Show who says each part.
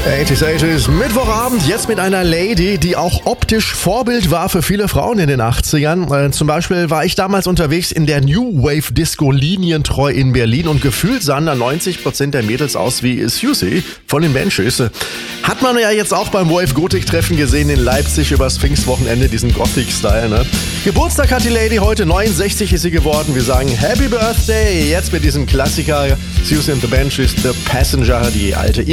Speaker 1: 80s, Mittwochabend, jetzt mit einer Lady, die auch optisch Vorbild war für viele Frauen in den 80ern. Zum Beispiel war ich damals unterwegs in der New Wave Disco Linientreu in Berlin und gefühlt sahen da 90% der Mädels aus wie Susie von den Banshees. Hat man ja jetzt auch beim Wave Gothic Treffen gesehen in Leipzig übers Pfingstwochenende, diesen Gothic-Style, ne? Geburtstag hat die Lady heute, 69 ist sie geworden. Wir sagen Happy Birthday, jetzt mit diesem Klassiker Susie and the Banshees, The Passenger, die alte